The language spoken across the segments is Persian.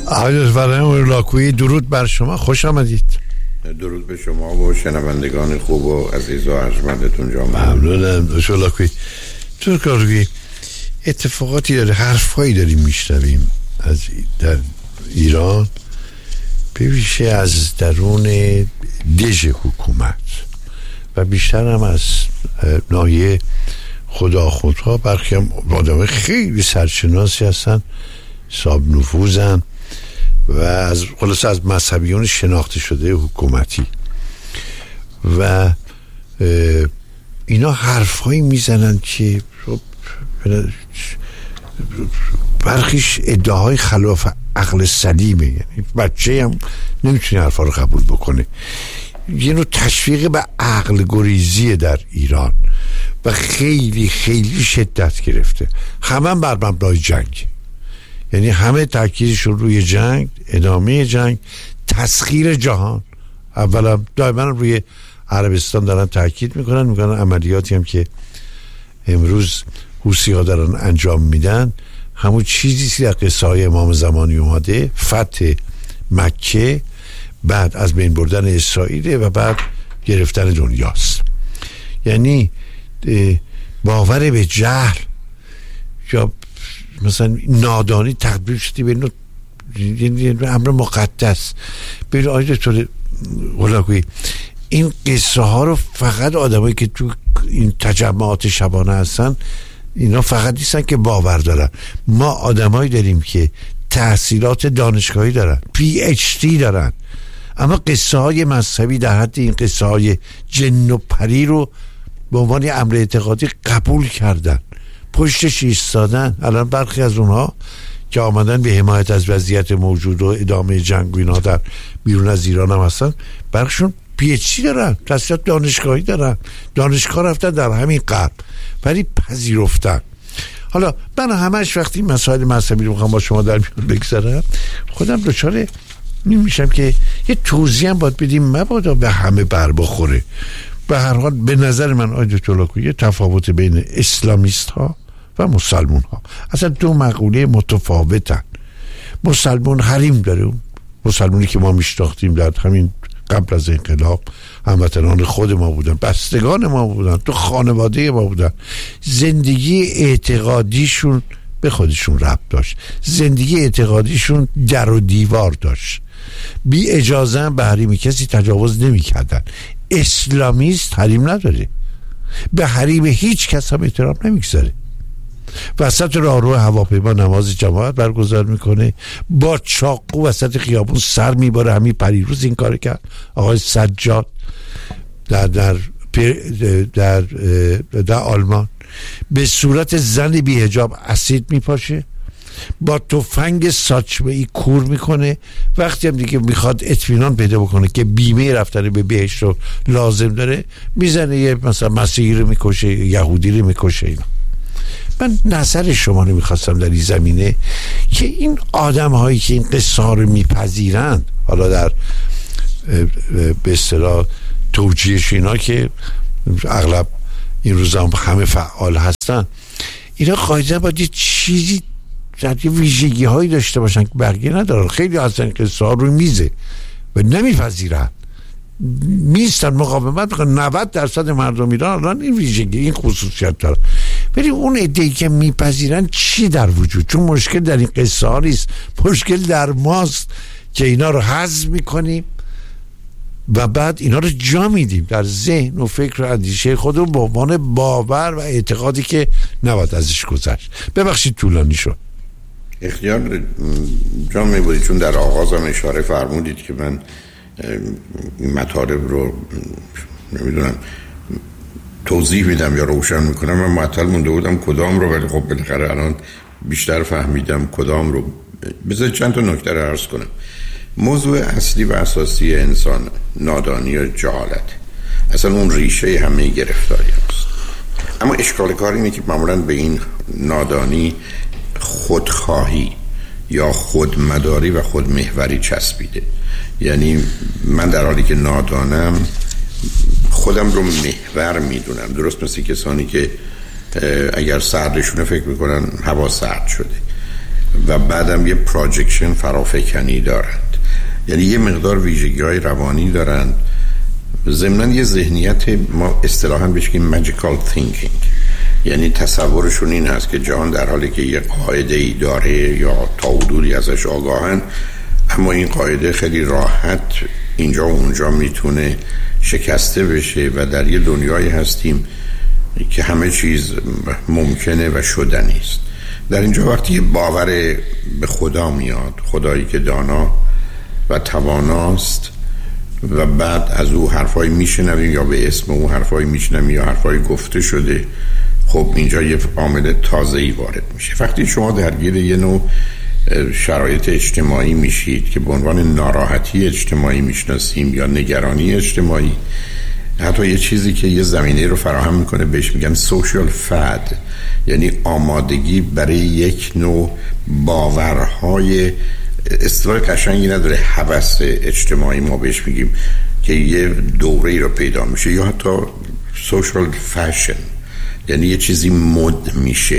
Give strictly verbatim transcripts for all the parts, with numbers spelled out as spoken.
آقای فرهنگ لاکویی، درود بر شما، خوش آمدید. درود به شما و شنوندگان خوب و عزیز و ارجمندتون جامعه. ممنونم دکتر لاکویی. دکتر لاکویی، اتفاقاتی داره، حرفایی داریم میشنویم از در ایران، به ویژه از درون دژ حکومت و بیشتر هم از ناحیه خدا خودها. برخی هم آدم خیلی سرشناسی هستن، صاحب نفوذن و از خلاص از مذهبیون شناخته شده حکومتی و اینا حرفایی میزنن که برخیش ادعاهای خلاف عقل سلیمه. یعنی بچه هم نمیتونه حرفا رو قبول بکنه. یه نوع تشویق به عقل گریزی در ایران و خیلی خیلی شدت گرفته. همه هم بر مبنای جنگ، یعنی همه تاکیدشون روی جنگ، ادامه جنگ، تسخیر جهان. اولا دائما روی عربستان دارن تاکید میکنن، میکنن عملیاتی هم که امروز حوثی‌ها دارن انجام میدن همون چیزی که در قصه های امام زمانی اومده، فتح مکه، بعد از بین بردن اسرائیل و بعد گرفتن دنیاست. یعنی باور به جهل یا مثلا نادانی تقدیم شدی به نوع امر مقدس. ببین آقای دکتر هولاکویی، این قصه ها رو فقط آدمایی که تو این تجمعات شبانه هستن، اینا فقط نیستن که باور دارن. ما آدمایی داریم که تحصیلات دانشگاهی دارن، پی اچ دی دارن، اما قصه های مذهبی در حد این قصه های جن و پری رو به عنوان امر اعتقادی قبول کردن، پشتش ایستادن. الان برخی از اونها که آمدن به حمایت از وضعیت موجود و ادامه جنگ و اینا در بیرون از ایران هم هستن، برخشون پی اچ دی دارن، تحصیلات دانشگاهی دارن، دانشگاه رفتن در همین غرب ولی پذیرفتن. حالا من همش وقتی مسائل مذهبی رو میخوام با شما در میون بگذارم، خودم دچار این میشم که یه توضیح هم باید بدیم، مبادا به همه بر بخوره. به هر حال به نظر من آقای دکتر لاکویی، تفاوت بین اسلامیست ها و مسلمون ها، اصلا دو مقوله متفاوتن. مسلمون حریم داره، اون مسلمونی که ما میشناختیم در همین قبل از انقلاب هموطنان خود ما بودن، بستگان ما بودن، تو خانواده ما بودن. زندگی اعتقادیشون به خودشون ربط داشت، زندگی اعتقادیشون در و دیوار داشت، بی اجازه هم به حریم کسی تجاوز نمی کردن. اسلامیست حریم نداره، به حریم هیچ کس هم احترام نمیگذاره. وسط راهرو هواپیما نماز جماعت برگزار میکنه، با چاقو وسط خیابون سر میباره. همین پریروز این کار کرد آقای سجاد در در در, در, در آلمان، به صورت زن بی حجاب اسید میپاشه، با تفنگ ساچمه‌ای کور میکنه. وقتی هم دیگه میخواد اطمینان پیدا بکنه که بیمه رفتن به بهشت رو لازم داره، میزنه یه مثلا مسیحی رو میکشه، یهودی رو میکشه. اینا من نظر شما رو میخواستم در این زمینه که این آدم هایی که این قصه ها رو میپذیرند، حالا در به اصطلاح توجیهش اینا که اغلب این روزا هم همه فعال هستن، اینا قاعدتا باید یه چیزی در یه ویژگی هایی داشته باشن که بقیه ندارن. خیلی هستن قصه ها رو میزه و نمیپذیرن، میستن مقاومت میکنن. نود درصد مردم ایران الان این ویژگی، این خصوصیت دارن. ولی اون عده‌ای که میپذیرن چی در وجود؟ چون مشکل در این قصه ها نیست، مشکل در ماست که اینا رو هضم میکنیم و بعد اینا رو جا میدیم در ذهن و فکر و اندیشه خودمون به عنوان باور و اعتقادی که نباید ازش گذشت. ببخشید طولانی شد. اختیار جان میبودید، چون در آغازم اشاره فرمودید که من این مطالب رو نمیدونم توضیح میدم یا روشن میکنم. من معطل مونده بودم کدام رو، ولی خب بالاخره الان بیشتر فهمیدم کدام رو. بذارید چند تا نکته رو عرض کنم. موضوع اصلی و اساسی انسان نادانی و جهالت، اصلا اون ریشه همه گرفتاری است. اما اشکال کار اینه که معمولا به این نادانی خودخواهی یا خودمداری و خودمحوری چسبیده. یعنی من در حالی که نادانم خودم رو محور میدونم، درست مثل کسانی که اگر سردشونه فکر میکنن هوا سرد شده. و بعدم یه پروجکشن فرافکنی دارند، یعنی یه مقدار ویژگی‌های روانی دارند. ضمناً یه ذهنیت ما اصطلاحاً بهش میگیم ماجیکال تینکینگ، یعنی تصورشون این هست که جهان در حالی که یه قاعده‌ای داره یا تا حدودی ازش آگاهن، اما این قاعده خیلی راحت اینجا و اونجا میتونه شکسته بشه و در یه دنیایی هستیم که همه چیز ممکنه و شدنی است. در اینجا وقتی باور به خدا میاد، خدایی که دانا و تواناست، و بعد از او حرفایی میشنویم یا به اسم او حرفایی میشنویم یا حرفایی گفته شده، خب اینجا یه عامل تازه‌ای وارد میشه. وقتی شما درگیر یه نوع شرایط اجتماعی میشید که به عنوان ناراحتی اجتماعی میشناسیم یا نگرانی اجتماعی، حتی یه چیزی که یه زمینه رو فراهم میکنه بهش میگن سوشال فد، یعنی آمادگی برای یک نوع باورهای اصطلاح قشنگی نداره، هوس اجتماعی ما بهش میگیم، که یه دوره‌ای رو پیدا میشه، یا حتی سوشال فشن، یعنی یه چیزی مد میشه.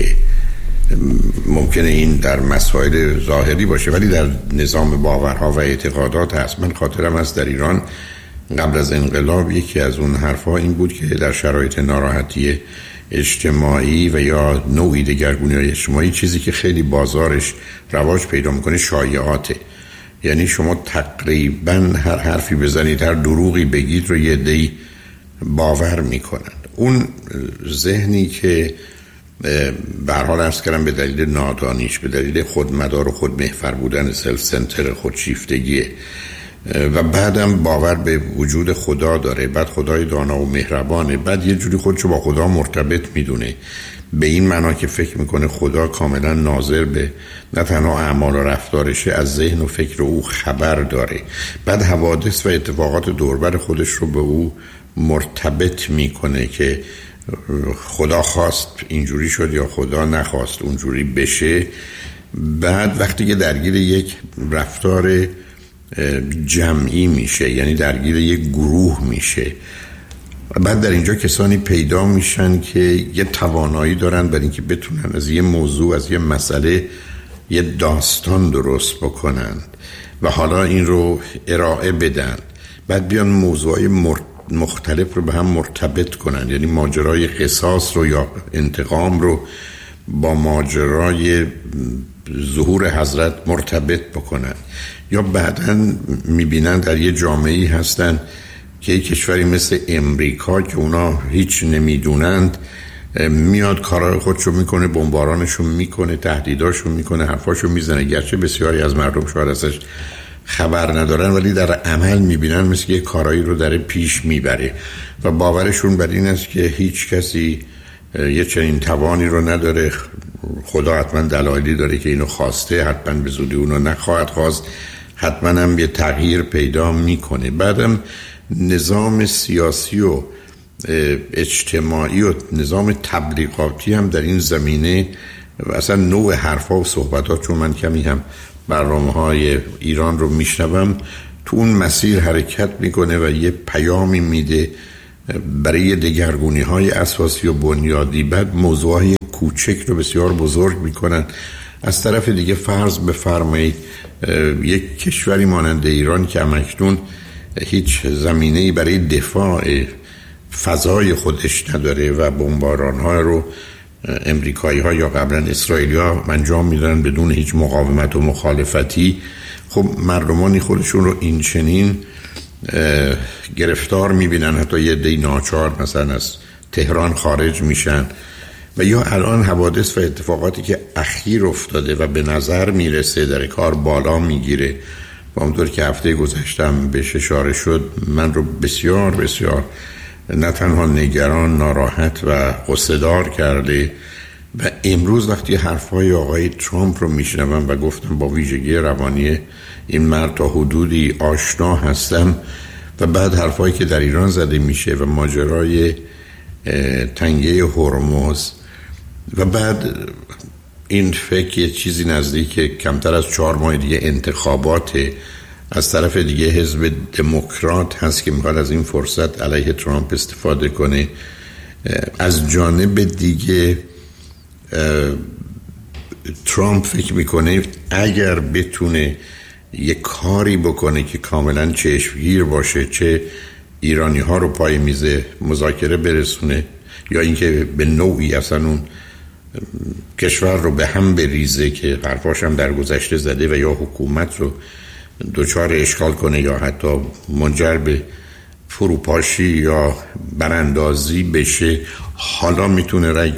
ممکنه این در مسائل ظاهری باشه ولی در نظام باورها و اعتقادات هست. من خاطرم از در ایران قبل از انقلاب یکی از اون حرفها این بود که در شرایط ناراحتی اجتماعی و یا نوعی دگرگونی اجتماعی چیزی که خیلی بازارش رواج پیدا میکنه شایعاته، یعنی شما تقریبا هر حرفی بزنید، هر دروغی بگید رو یه عده‌ای باور میکنن. اون ذهنی که به هر حال عرض کردم به دلیل نادانیش، به دلیل خودمدار و خودمحور بودن، سلف سنتر، خودشیفتگیه، و بعدم باور به وجود خدا داره، بعد خدای دانا و مهربانه، بعد یه جوری خودشو با خدا مرتبط میدونه، به این معنا که فکر میکنه خدا کاملا ناظر به نه تنها اعمال و رفتارشه، از ذهن و فکر او خبر داره، بعد حوادث و اتفاقات دوربر خودش رو به او مرتبط میکنه که خدا خواست اینجوری شد یا خدا نخواست اونجوری بشه. بعد وقتی که درگیر یک رفتار جمعی میشه، یعنی درگیر یک گروه میشه، بعد در اینجا کسانی پیدا میشن که یه توانایی دارن برای اینکه بتونن از یه موضوع، از یه مسئله یه داستان درست بکنن و حالا این رو ارائه بدن، بعد بیان موضوعای مختلف رو به هم مرتبط کنن، یعنی ماجرای قصاص رو یا انتقام رو با ماجرای ظهور حضرت مرتبط بکنن، یا بعداً میبینن در یه جامعه‌ای هستن که یک کشوری مثل امریکا که اونا هیچ نمیدونند میاد کارهای خودشو میکنه، بمبارانشو میکنه، تهدیداشو میکنه، حرفاشو میزنه، گرچه بسیاری از مردم شاید ازش خبر ندارن ولی در عمل میبینن مثل یه کارایی رو در پیش میبره و باورشون بر این است که هیچ کسی یه چنین توانی رو نداره، خدا حتما دلایلی داره که اینو خواسته، حتما به زودی اونو نخواهد خواست، حتما هم یه تغییر پیدا میکنه. بعدم نظام سیاسی و اجتماعی و نظام تبلیغاتی هم در این زمینه و اصلا نوع حرفا و صحبتات، چون من کمی هم برنامه‌های ایران رو میشنوم، تو اون مسیر حرکت میکنه و یه پیامی میده برای دگرگونی‌های اساسی و بنیادی. بعد موضوعهای کوچک رو بسیار بزرگ میکنن. از طرف دیگه فرض بفرمایید یک کشوری مانند ایران که همکنون هیچ زمینه‌ای برای دفاع فضای خودش نداره و بمباران‌ها رو امریکایی‌ها یا قبلا اسرائیلی‌ها انجام میدن بدون هیچ مقاومت و مخالفتی، خب مردمانی خودشون رو این چنین گرفتار میبینن، حتی یه دی ناچار مثلا از تهران خارج میشن. و یا الان حوادث و اتفاقاتی که اخیر افتاده و به نظر میرسه در کار بالا میگیره و اونطور که هفته گذشتم بهش اشاره شد، من رو بسیار بسیار نه تنها نگران، ناراحت و غصه‌دار کرده. و امروز وقتی حرفای آقای ترامپ رو میشنوم و گفتم با ویژگی روانی این مرد تا حدودی آشنا هستم، و بعد حرفایی که در ایران زده میشه و ماجرای تنگه هرمز، و بعد این فکر یه چیزی نزدیک کمتر از چهار ماه دیگه انتخابات، از طرف دیگه حزب دموکرات هست که میخواد از این فرصت علیه ترامپ استفاده کنه، از جانب دیگه ترامپ فکر میکنه اگر بتونه یه کاری بکنه که کاملا چشمگیر باشه، چه ایرانی ها رو پای میز مذاکره برسونه یا اینکه به نوعی اصلا اون کشور رو به هم بریزه که حرفاش هم در گذشته زده و یا حکومت رو دوچار اشغال کنه یا حتی منجر به فروپاشی یا براندازی بشه، حالا میتونه رگ...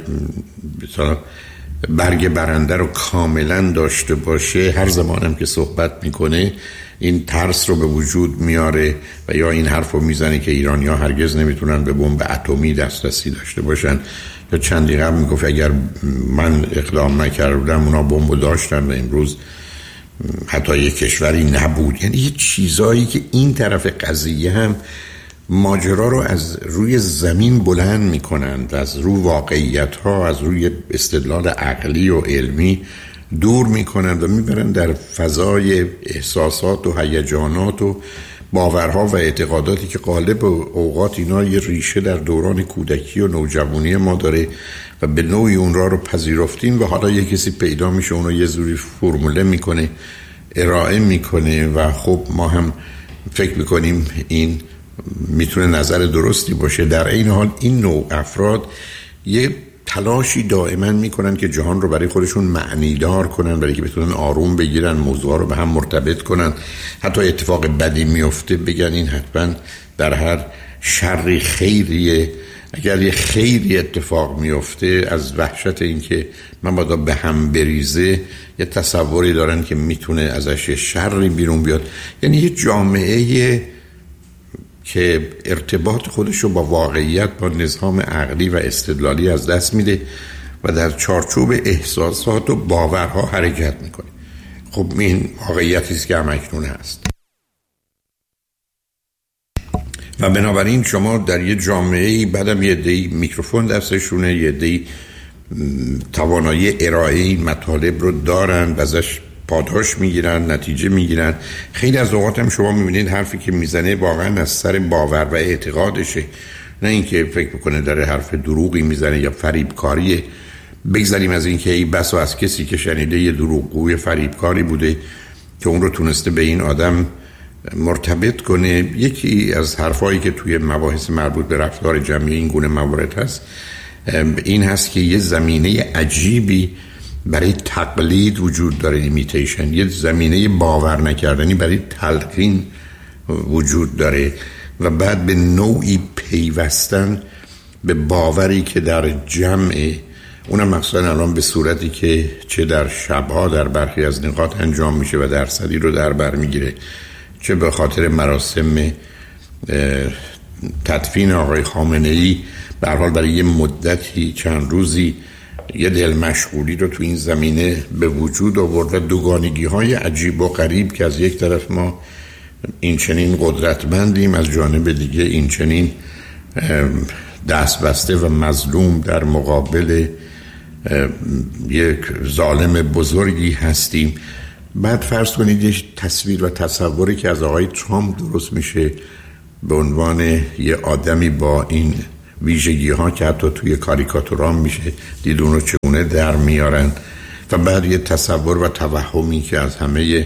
برگ برنده رو کاملا داشته باشه. هر زمانم که صحبت میکنه این ترس رو به وجود میاره و یا این حرف رو میزنه که ایرانی ها هرگز نمیتونن به بمب اتمی دسترسی داشته باشن، یا چندی قبل میگفت اگر من اقدام نکردم اونا بمب داشتن و امروز حتی یک کشوری نبود. یعنی یه چیزایی که این طرف قضیه هم ماجرا رو از روی زمین بلند میکنند، از روی واقعیت ها، از روی استدلال عقلی و علمی دور میکنند و میبرند در فضای احساسات و هیجانات و باورها و اعتقاداتی که غالب اوقات اینا یه ریشه در دوران کودکی و نوجوانی ما داره و به نوعی اون را رو پذیرفتیم و حالا یه کسی پیدا میشه اونو یه زوری فرموله میکنه، ارائه میکنه و خب ما هم فکر میکنیم این میتونه نظر درستی باشه. در این حال این نوع افراد یه تلاشی دائما میکنن که جهان رو برای خودشون معنیدار کنن، برای که بتونن آروم بگیرن، موضوع رو به هم مرتبط کنن. حتی اتفاق بدی میفته بگن این حتما در هر شری خیریه. اگر یه خیری اتفاق میفته از وحشت این که من باید به هم بریزه یه تصوری دارن که میتونه ازش یه شری بیرون بیاد. یعنی یه جامعه که ارتباط خودش رو با واقعیت، با نظام عقلی و استدلالی از دست میده و در چارچوب احساسات و باورها حرکت میکنه. خب این واقعیتی است که همکنون هست و بنابراین شما در یه جامعه‌ای بعدم یه عده‌ای میکروفون دستشونه، یه عده‌ای توانایی ارائه این مطالب رو دارن و ازش پاداش میگیرن، نتیجه میگیرن. خیلی از اوقات هم شما میبینید حرفی که میزنه واقعا از سر باور و اعتقادشه، نه اینکه فکر بکنه داره حرف دروغی میزنه یا فریبکاریه. بگذاریم از اینکه ای بس و از کسی که شنیده یه دروغگوی فریبکاری بوده که اون رو تونسته به این آدم مرتبط کنه. یکی از حرفایی که توی مباحث مربوط به رفتار جمعی این گونه موارد هست این هست که یه زمینه عجیبی برای تقلید وجود داره، ایمیتیشن، یه زمینه باور نکردنی برای تلقین وجود داره و بعد به نوعی پیوستن به باوری که در جمع، اونم مخصوصا الان به صورتی که چه در شبها در برخی از نقاط انجام میشه و درصدی رو در بر میگیره، چه به خاطر مراسم تدفین آقای خامنه‌ای به هر حال برای یه مدتی چند روزی یه دل مشغولی رو تو این زمینه به وجود آورد و دوگانگی های عجیب و غریب که از یک طرف ما این چنین قدرتمندیم، از جانب دیگه این چنین دست بسته و مظلوم در مقابل یک ظالم بزرگی هستیم. بعد فرض کنید یه تصویر و تصوری که از آقای ترامپ درست میشه به عنوان یه آدمی با این ویژگی ها که حتی توی کاریکاتورام میشه دید اون رو چگونه در میارن و بعد یه تصور و توهمی که از همه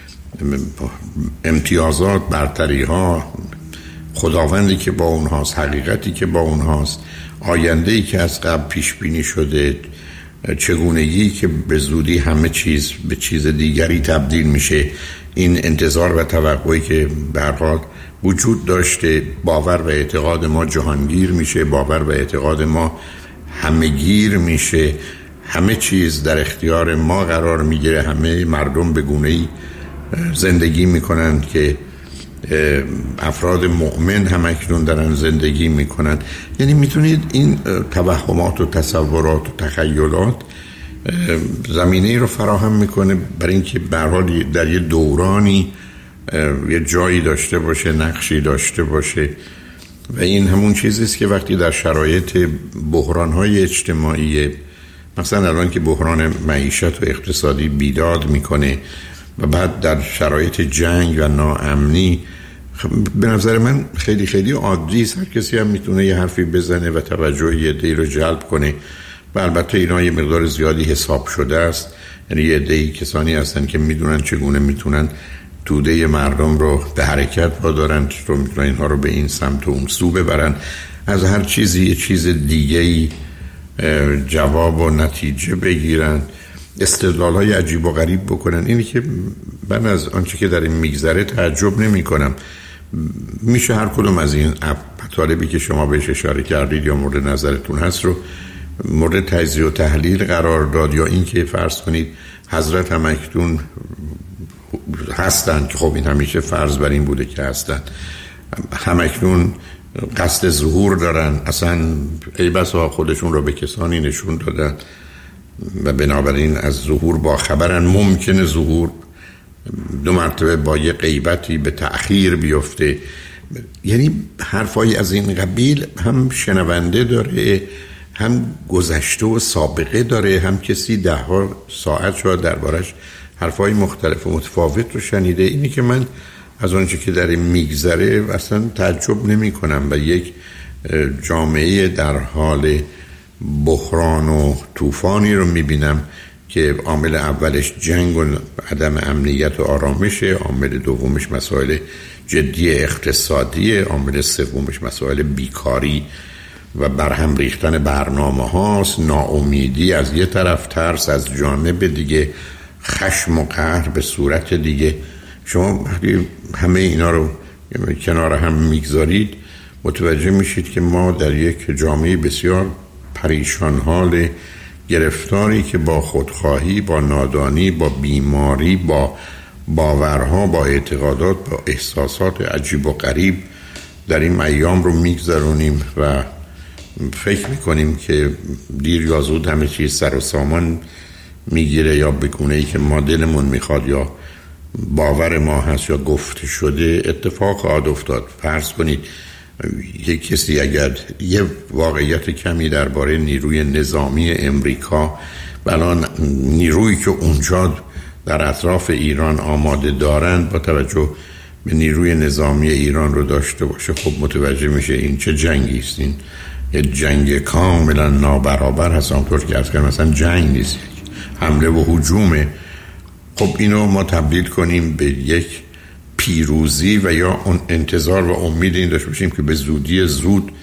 امتیازات، برتری ها، خداوندی که با اونهاست، حقیقتی که با اونهاست، آینده‌ای که از قبل پیش بینی شده، چگونگی که به زودی همه چیز به چیز دیگری تبدیل میشه، این انتظار و توقعی که به هر حال وجود داشته، باور و اعتقاد ما جهانگیر میشه، باور و اعتقاد ما همه‌گیر میشه، همه چیز در اختیار ما قرار میگیره، همه مردم به گونه‌ای زندگی میکنن که افراد مؤمن هم اکنون دارن زندگی میکنن. یعنی میتونید این توهمات و تصورات و تخیلات زمینه رو فراهم میکنه برای اینکه به هر حال در یه دورانی یه جایی داشته باشه، نقشی داشته باشه و این همون چیزیست که وقتی در شرایط بحران‌های اجتماعی، مثلا الان که بحران معیشت و اقتصادی بیداد میکنه و بعد در شرایط جنگ و ناامنی، به نظر من خیلی خیلی عادی است، هر کسی هم میتونه یه حرفی بزنه و توجه یه عده‌ای رو جلب کنه و البته اینا یه مقدار زیادی حساب شده است. یعنی یه عده‌ای کسانی هستن که میدونن چگونه میتونن توده مردم رو به حرکت وادارن، رو میتونن اینها رو به این سمت و اون سو ببرن، از هر چیزی یه چیز دیگه‌ای جواب و نتیجه بگیرن، استدلال‌های عجیب و غریب بکنن. اینی که من از آنچه که در این میگذره تعجب نمی کنم. میشه هر کدوم از این مطالبی که شما بهش اشاره کردید یا مورد نظرتون هست رو مورد تجزیه و تحلیل قرار داد، یا این که فرض کنید حضرت هم اکنون هستن که خب این همیشه فرض بر این بوده که هستن، هم اکنون قصد ظهور دارن، اصلا ای بسا خودشون رو به کسانی نشون دادن و بنابراین از ظهور با خبرن. ممکنه ظهور دو مرتبه با یه غیبتی به تأخیر بیفته. یعنی حرفایی از این قبیل هم شنونده داره، هم گذشته و سابقه داره، هم کسی ده ها ساعت شاید دربارش حرفای مختلف و متفاوت رو شنیده. اینی که من از آنچه که در این میگذره اصلا تعجب نمی کنم و یک جامعه در حال بحران و طوفانی رو میبینم که عامل اولش جنگ و عدم امنیت و آرامشه، عامل دومش مسائل جدی اقتصادی، عامل سومش مسائل بیکاری و برهم ریختن برنامه هاست، ناامیدی از یه طرف، ترس از جانب دیگه، خشم و قهر به صورت دیگه. شما وقتی همه اینا رو کنار هم میگذارید متوجه میشید که ما در یک جامعه بسیار پریشان حال، گرفتاری که با خودخواهی، با نادانی، با بیماری، با باورها، با اعتقادات، با احساسات عجیب و غریب در این ایام رو میگذرونیم و فکر میکنیم که دیر یا زود همه چیز سر و سامان میگیره، یا به گونه‌ای که ما دلمون میخواد یا باور ما هست یا گفته شده اتفاق خواهد افتاد. فرض کنید یک کسی اگر یه واقعیت کمی درباره نیروی نظامی امریکا، الان نیرویی که اونجا در اطراف ایران آماده دارند با توجه به نیروی نظامی ایران رو داشته باشه، خب متوجه میشه این چه جنگی است. این یه جنگ کاملا نابرابر هست. همونطور که عرض کردم مثلا جنگ نیست، حمله و هجومه. خب اینو ما تبدیل کنیم به یک پیروزی و یا اون انتظار و امید این داشته باشیم که به زودی زود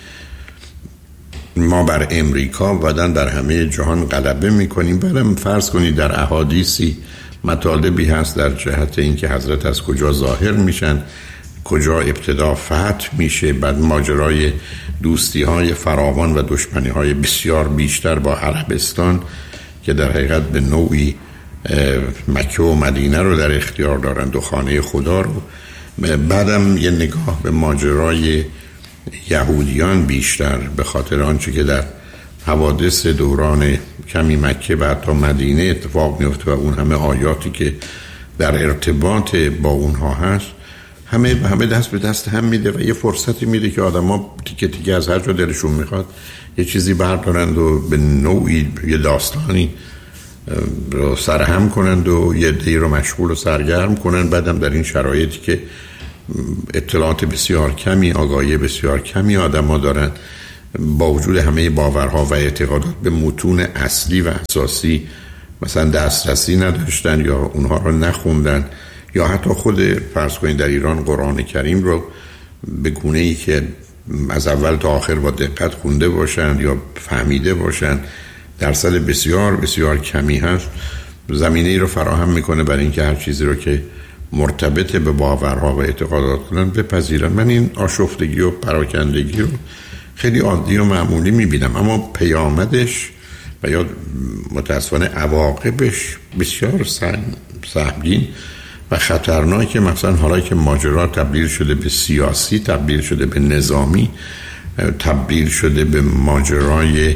ما بر امریکا و بعدن در همه جهان غلبه میکنیم. بعدم فرض کنید در احادیثی مطالبی هست در جهت اینکه حضرت از کجا ظاهر میشن، کجا ابتدا فتح میشه، بعد ماجرای دوستی های فراوان و دشمنی های بسیار بیشتر با عربستان که در حقیقت به نوعی مکه و مدینه رو در اختیار دارند و خانه خدا رو. بعدم یه نگاه به ماجرای یهودیان بیشتر به خاطر آنچه که در حوادث دوران کمی مکه و حتی مدینه اتفاق میفته و اون همه آیاتی که در ارتباط با اونها هست، همه همه دست به دست هم میده و یه فرصتی میده که آدم ها تیکه تیکه از هر جا دلشون میخواد یه چیزی بردارند و به نوعی یه داستانی رو سرهم کنند و یه دی رو مشغول و سرگرم کنند. بعدم در این شرایطی که اطلاعات بسیار کمی، آگاهی بسیار کمی آدم ها دارن، با وجود همه باورها و اعتقادات به متون اصلی و اساسی مثلا دسترسی نداشتن یا اونها رو نخوندن، یا حتی خود فرض کنید در ایران قرآن کریم رو به گونه‌ای که از اول تا آخر با دقت خونده باشن یا فهمیده باشن درصد بسیار بسیار کمی هست. زمینه ای رو فراهم میکنه برای اینکه هر چیزی رو که مرتبط به باورها و اعتقادات کنن بپذیرن. من این آشفتگی و پراکندگی رو خیلی عادی و معمولی میبینم، اما پیامدش و یا متاسفانه عواقبش بسیار سهمگین و خطرناکه. مثلا حالا که ماجرا تبدیل شده به سیاسی، تبدیل شده به نظامی، تبدیل شده به ماجرای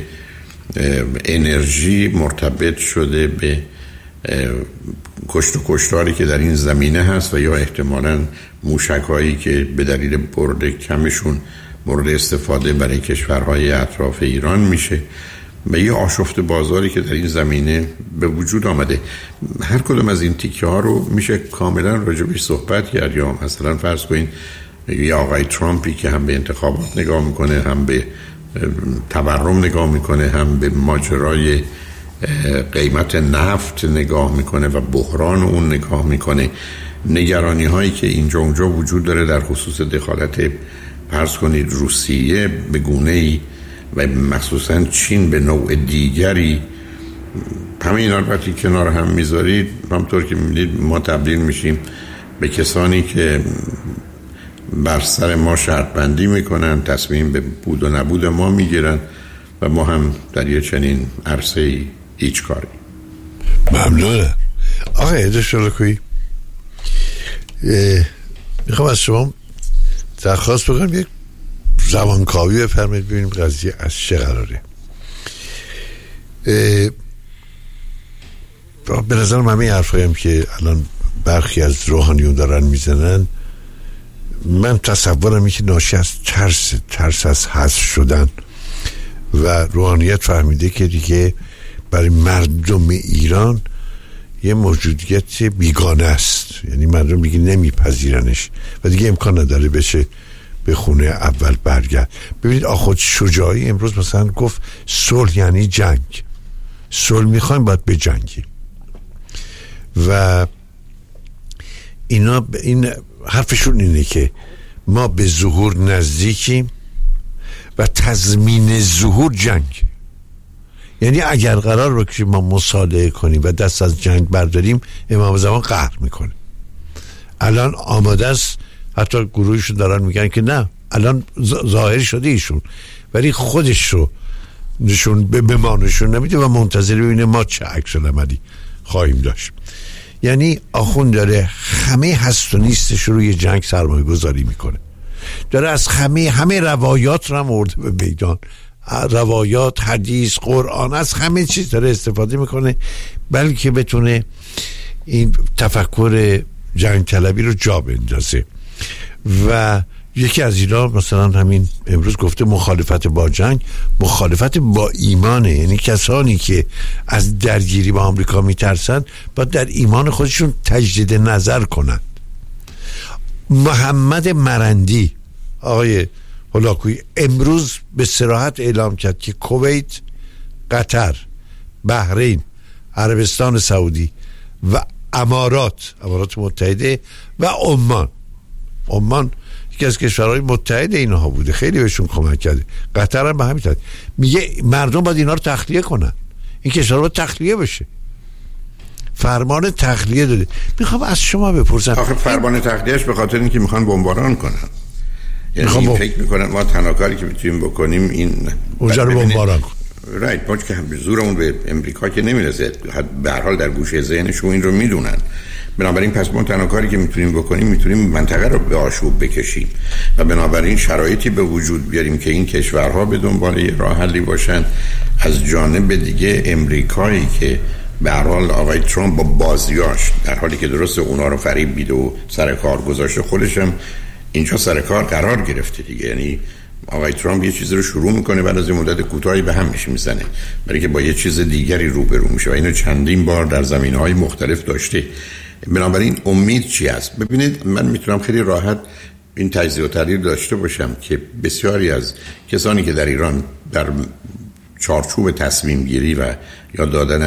انرژی، مرتبط شده به کشت و کشتاری که در این زمینه هست و یا احتمالاً موشک‌هایی که به دلیل برد کمشون مورد استفاده برای کشورهای اطراف ایران میشه و یه آشفت بازاری که در این زمینه به وجود آمده. هر کدوم از این تیکه ها رو میشه کاملا راجبش صحبت کرد. یا مثلا فرض کنین یه آقای ترامپی که هم به انتخابات نگاه میکنه، هم به تورم نگاه میکنه، هم به ماجرای قیمت نفت نگاه میکنه و بحران اون نگاه میکنه، نگرانی هایی که اینجا اونجا وجود داره در خصوص دخالت فرض کنید روسیه به گونه‌ای و مخصوصا چین به نوع دیگری، همه اینا رو وقتی کنار هم میذارید همطور که میدید ما تبدیل میشیم به کسانی که بر سر ما شرط بندی میکنن، تصمیم به بود و نبود ما میگیرن و ما هم در یه چنین عرصه‌ای هیچ کاری. ممنونه آقای دشلکویی. میخوام از شما درخواست بکنم یک زمانکاوی بفرمایید ببینیم قضیه از چه قراره. به نظر من همه حرفایم که الان برخی از روحانیون دارن میزنن، من تصورم اینه که ناشی از ترس ترس از حذف شدن و روحانیت فهمیده که دیگه برای مردم ایران یه موجودیت بیگانه است، یعنی مردم دیگه نمیپذیرنش و دیگه امکان نداره بشه به خونه اول برگرد. ببینید آخوند شجاعی امروز مثلا گفت صلح یعنی جنگ، صلح میخوایم باید به جنگیم و اینا این حرفشون اینه که ما به ظهور نزدیکیم و تضمین ظهور جنگ. یعنی اگر قرار بکشیم ما مصالحه کنیم و دست از جنگ برداریم، امام زمان قهر میکنه. الان آماده است، حتی گروهشون دارن میگن که نه الان ظاهر شده ایشون، ولی خودش رو نشون به ما نشون نمیده و منتظر ببینه ما چه عکس العملی خواهیم داشت. یعنی آخوند داره همه هست و نیستش رو روی جنگ سرمایه گذاری میکنه، داره از همه همه روایات رو هم آورده به میدان، روایات، حدیث، قرآن، از همه چیز داره استفاده میکنه بلکه بتونه این تفکر جنگ طلبی رو جا بندازه. و یکی از اینا مثلا همین امروز گفته مخالفت با جنگ مخالفت با ایمانه، یعنی کسانی که از درگیری با آمریکا میترسن باید در ایمان خودشون تجدید نظر کنند. محمد مرندی آقای هولاکویی امروز به صراحت اعلام کرد که کویت، قطر، بحرین، عربستان سعودی و امارات امارات متحده و عمان عمان یکی از کشورهای متحد اینها بوده، خیلی بهشون کمک کرده. قطر هم به همین طریق میگه مردم باید اینا رو تخلیه کنن، این کشورها باید تخلیه بشه، فرمان تخلیه داده. میخوام از شما بپرسم آخه فرمان تخلیهش به خاطر اینکه میخوان بمباران کنن، یعنی این فکر میکنن ما تنها کاری که میتونیم بکنیم این اونجا رو بمباران کن. رایت پاچ که زورمون به امریکا که نمیرسه، به هر حال در گوشه ذهنشون این رو میدونن. بنابراین پس ما تنها کاری که میتونیم بکنیم میتونیم منطقه رو به آشوب بکشیم و بنابراین شرایطی به وجود بیاریم که این کشورها به دنبال یه راه حلی باشن. از جانب دیگه امریکایی که به هر حال آقای ترامپ با بازیاش در حالی که درست اونا رو فریب میده و سر کار گذاشته، خودش هم اینجا سر کار قرار گرفته دیگه. یعنی آقای ترامپ یه چیزی رو شروع میکنه، بعد از یه مدت کوتاهی به هم میشه میزنه برای که با یه چیز دیگری روبرو میشه و اینو چندین بار در زمینه‌های مختلف داشته. بنابراین امید چی است؟ ببینید من میتونم خیلی راحت این تجزیه و تحلیل داشته باشم که بسیاری از کسانی که در ایران در چارچوب تصمیم گیری و یا دادن